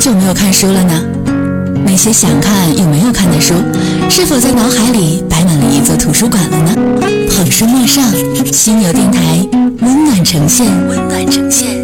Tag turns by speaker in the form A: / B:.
A: 久没有看书了呢？那些想看又没有看的书，是否在脑海里摆满了一座图书馆了呢？好书陌上，犀牛电台温暖呈现。